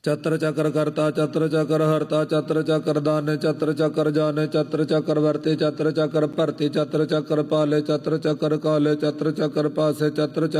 चत्र चक्र कर्ता चत्र चक्र हर्ता चत्र चक्र दान चत्र चक्र जान चत्र चक्र वर्ते चत्र चक्र भरते चत्र चक्र पाले चत्र चक्र काले चत्र चक्र पासे चत्र